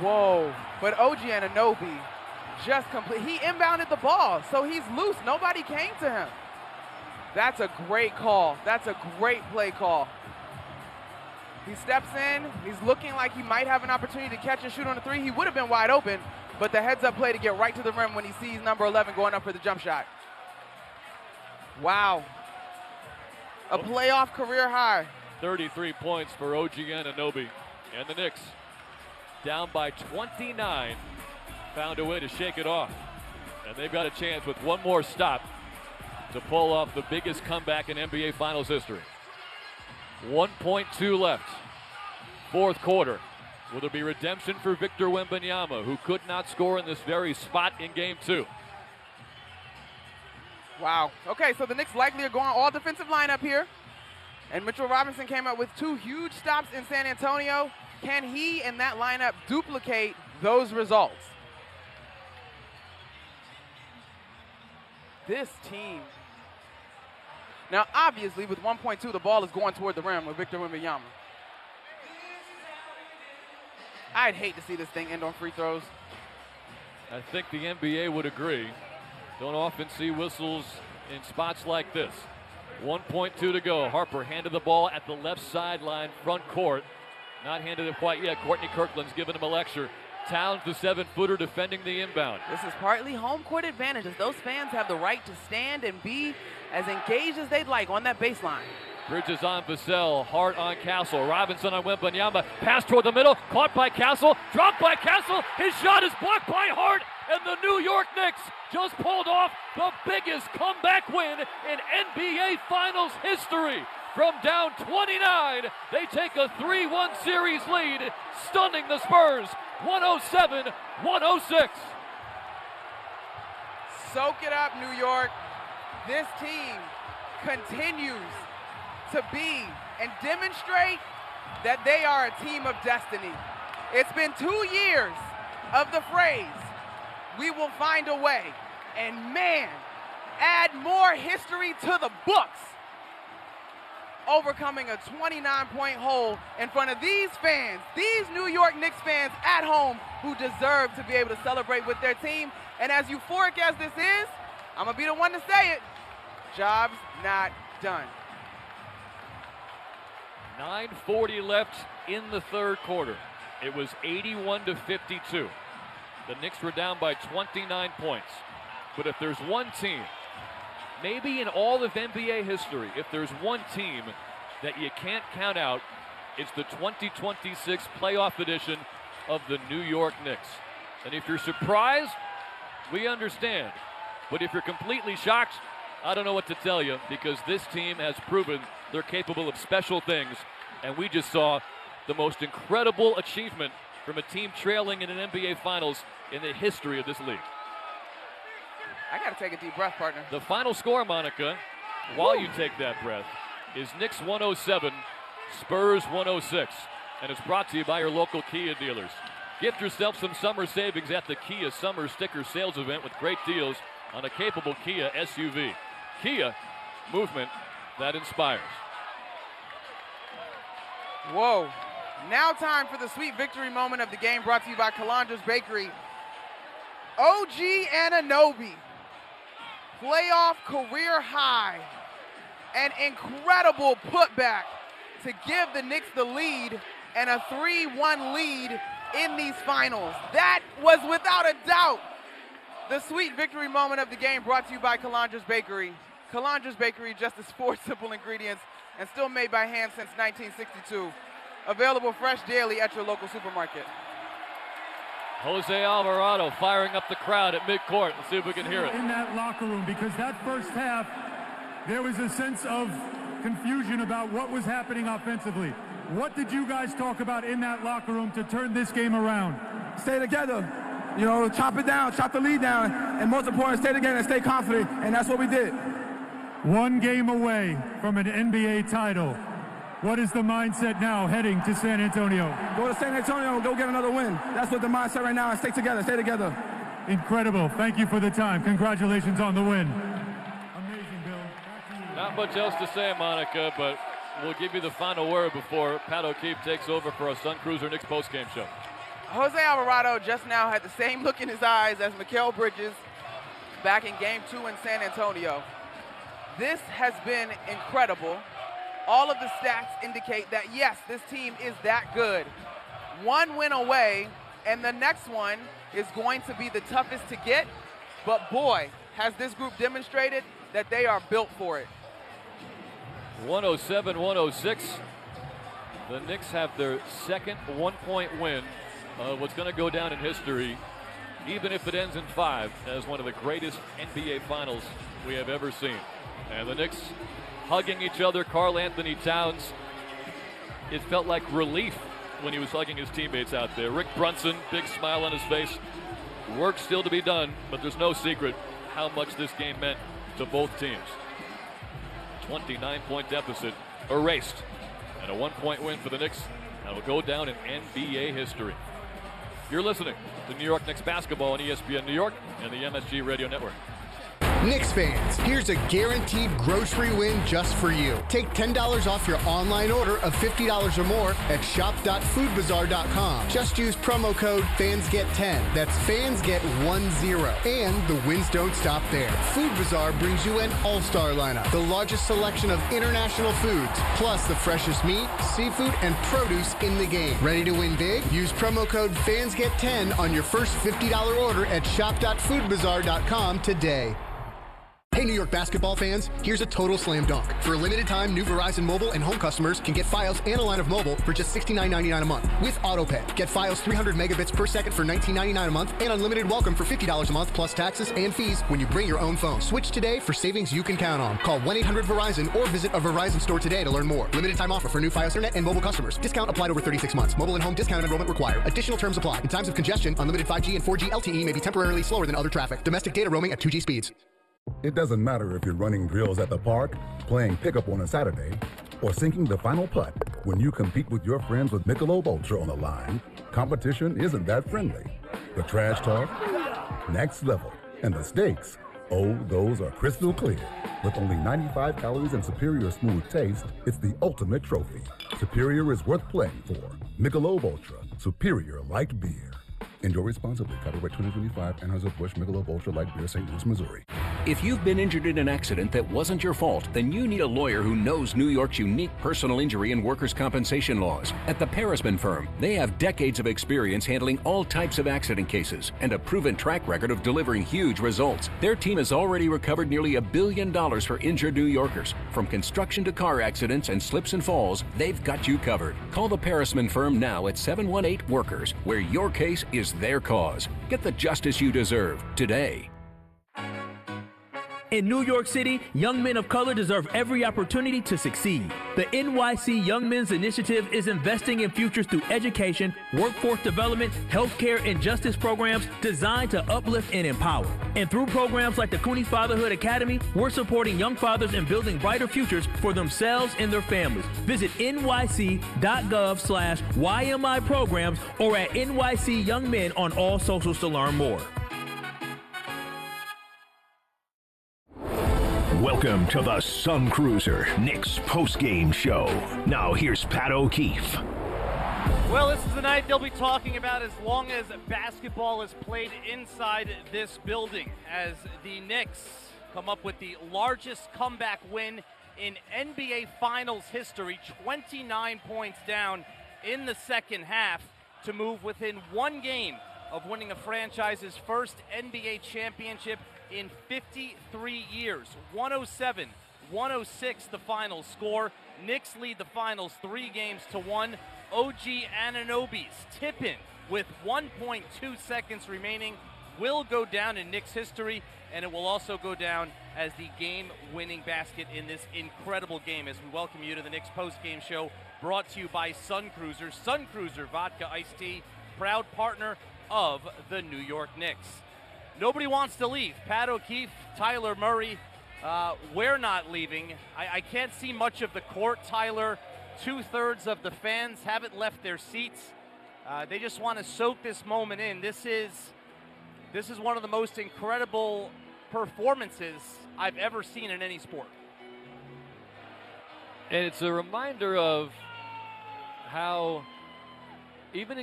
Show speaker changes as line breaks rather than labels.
Whoa, but OG Anunoby just he inbounded the ball, so he's loose. Nobody came to him. That's a great call. That's a great play call. He steps in. He's looking like he might have an opportunity to catch and shoot on a three. He would have been wide open, but the heads-up play to get right to the rim when he sees number 11 going up for the jump shot. Wow. A playoff career high.
33 points for OG Anunoby. And the Knicks, down by 29, found a way to shake it off. And they've got a chance with one more stop to pull off the biggest comeback in NBA Finals history. 1.2 left. Fourth quarter. Will there be redemption for Victor Wembanyama, who could not score in this very spot in Game 2?
Wow. Okay, so the Knicks likely are going all defensive lineup here. And Mitchell Robinson came up with 2 huge stops in San Antonio. Can he and that lineup duplicate those results? This team. Now, obviously, with 1.2, the ball is going toward the rim with Victor Wembanyama. I'd hate to see this thing end on free throws.
I think the NBA would agree. Don't often see whistles in spots like this. 1.2 to go. Harper handed the ball at the left sideline, front court. Not handed it quite yet. Courtney Kirkland's giving him a lecture. Towns, the 7-footer, defending the inbound.
This is partly home court advantage, as those fans have the right to stand and be as engaged as they'd like on that baseline.
Bridges on Vassell, Hart on Castle, Robinson on Wembanyama, pass toward the middle, caught by Castle, dropped by Castle, his shot is blocked by Hart, and the New York Knicks just pulled off the biggest comeback win in NBA Finals history. From down 29, they take a 3-1 series lead, stunning the Spurs, 107-106.
Soak it up, New York. This team continues to be and demonstrate that they are a team of destiny. It's been 2 years of the phrase, we will find a way. And man, add more history to the books. Overcoming a 29-point hole in front of these fans, these New York Knicks fans at home who deserve to be able to celebrate with their team. And as euphoric as this is, I'm going to be the one to say it, job's not done.
9:40 left in the third quarter. It was 81-52. The Knicks were down by 29 points. But if there's one team, maybe in all of NBA history, if there's one team that you can't count out, it's the 2026 playoff edition of the New York Knicks. And if you're surprised, we understand. But if you're completely shocked, I don't know what to tell you, because this team has proven they're capable of special things, and we just saw the most incredible achievement from a team trailing in an NBA Finals in the history of this league.
I got to take a deep breath, partner.
The final score, Monica, while you take that breath, is Knicks 107, Spurs 106. And it's brought to you by your local Kia dealers. Gift yourself some summer savings at the Kia Summer Sticker Sales Event with great deals on a capable Kia SUV. Kia, movement that inspires.
Whoa. Now time for the sweet victory moment of the game, brought to you by Calandra's Bakery. OG Anunoby, playoff career high, an incredible putback to give the Knicks the lead and a 3-1 lead in these finals. That was without a doubt the sweet victory moment of the game, brought to you by Calandra's Bakery. Calandra's Bakery, just as 4 simple ingredients and still made by hand since 1962. Available fresh daily at your local supermarket.
Jose Alvarado firing up the crowd at midcourt. Let's see if we can hear it.
In that locker room, because that first half, there was a sense of confusion about what was happening offensively. What did you guys talk about in that locker room to turn this game around?
Stay together. You know, chop it down, chop the lead down, and most important, stay together and stay confident, and that's what we did.
1 game away from an NBA title. What is the mindset now heading to San Antonio?
Go to San Antonio and go get another win. That's what the mindset right now is. Stay together, stay together.
Incredible. Thank you for the time. Congratulations on the win. Amazing, Bill.
Not much else to say, Monica, but we'll give you the final word before Pat O'Keefe takes over for our Sun Cruiser Knicks postgame show.
Jose Alvarado just now had the same look in his eyes as Mikal Bridges back in Game 2 in San Antonio. This has been incredible. All of the stats indicate that, yes, this team is that good. One win away, and the next one is going to be the toughest to get. But boy, has this group demonstrated that they are built for it.
107-106. The Knicks have their second one-point win. What's going to go down in history, even if it ends in 5, as one of the greatest NBA Finals we have ever seen. And the Knicks hugging each other. Karl Anthony Towns, it felt like relief when he was hugging his teammates out there. Rick Brunson, big smile on his face. Work still to be done, but there's no secret how much this game meant to both teams. 29-point deficit erased, and a one-point win for the Knicks that will go down in NBA history. You're listening to New York Knicks basketball on ESPN New York and the MSG Radio Network.
Knicks fans, here's a guaranteed grocery win just for you. Take $10 off your online order of $50 or more at shop.foodbazaar.com. Just use promo code FANSGET10. That's FANSGET10. And the wins don't stop there. Food Bazaar brings you an all-star lineup, the largest selection of international foods, plus the freshest meat, seafood, and produce in the game. Ready to win big? Use promo code FANSGET10 on your first $50 order at shop.foodbazaar.com today. Hey, New York basketball fans, here's a total slam dunk. For a limited time, new Verizon mobile and home customers can get Fios and a line of mobile for just $69.99 a month with AutoPay. Get Fios 300 megabits per second for $19.99 a month and unlimited welcome for $50 a month plus taxes and fees when you bring your own phone. Switch today for savings you can count on. Call 1-800-VERIZON or visit a Verizon store today to learn more. Limited time offer for new Fios Internet and mobile customers. Discount applied over 36 months. Mobile and home discount and enrollment required. Additional terms apply. In times of congestion, unlimited 5G and 4G LTE may be temporarily slower than other traffic. Domestic data roaming at 2G speeds.
It doesn't matter if you're running drills at the park, playing pickup on a Saturday, or sinking the final putt. When you compete with your friends with Michelob Ultra on the line, competition isn't that friendly. The trash talk, next level, and the stakes, oh, those are crystal clear. With only 95 calories and superior smooth taste, it's the ultimate trophy. Superior is worth playing for. Michelob Ultra, superior light beer. Enjoy responsibly. Copyright 2025, Anheuser-Busch Michelob Ultra Light Beer, St. Louis, Missouri.
If you've been injured in an accident that wasn't your fault, then you need a lawyer who knows New York's unique personal injury and workers' compensation laws. At the Parisman Firm, they have decades of experience handling all types of accident cases and a proven track record of delivering huge results. Their team has already recovered nearly $1 billion for injured New Yorkers. From construction to car accidents and slips and falls, they've got you covered. Call the Parisman Firm now at 718-WORKERS, where your case is their cause. Get the justice you deserve today.
In New York City, young men of color deserve every opportunity to succeed. The NYC Young Men's Initiative is investing in futures through education, workforce development, healthcare, and justice programs designed to uplift and empower. And through programs like the Cooney Fatherhood Academy, we're supporting young fathers and building brighter futures for themselves and their families. Visit nyc.gov/YMI programs or at NYC Young Men on all socials to learn more.
Welcome to the Sun Cruiser Knicks postgame show. Now here's Pat O'Keefe.
Well, this is the night they'll be talking about as long as basketball is played inside this building, as the Knicks come up with the largest comeback win in NBA Finals history, 29 points down in the second half to move within one game of winning a franchise's first NBA championship in 53 years. 107-106 the final score. Knicks lead the finals 3-1. OG Anunoby's tip-in with 1.2 seconds remaining will go down in Knicks history, and it will also go down as the game-winning basket in this incredible game as we welcome you to the Knicks post-game show brought to you by Sun Cruiser. Sun Cruiser Vodka Iced Tea, proud partner of the New York Knicks. Nobody wants to leave. Pat O'Keefe, Tyler Murray, we're not leaving. I can't see much of the court, Tyler. 2/3 of the fans haven't left their seats. They just want to soak this moment in. This is one of the most incredible performances I've ever seen in any sport.
And it's a reminder of how even in